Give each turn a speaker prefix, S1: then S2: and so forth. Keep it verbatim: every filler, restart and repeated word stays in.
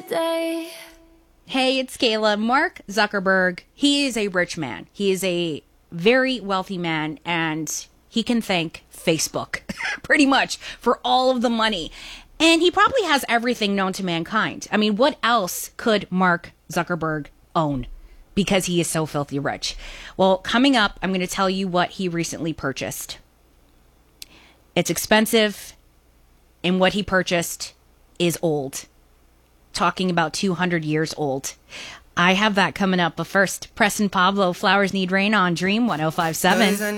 S1: day.
S2: Hey, it's Kayla. Mark Zuckerberg, he is a rich man. He is a very wealthy man, and he can thank Facebook pretty much for all of the money. And he probably has everything known to mankind. I mean, what else could Mark Zuckerberg own? Because he is so filthy rich. Well, coming up, I'm going to tell you what he recently purchased. It's expensive, and what he purchased is old. Talking about two hundred years old. I have that coming up. But first, Preston Pablo, Flowers Need Rain on Dream one oh five seven.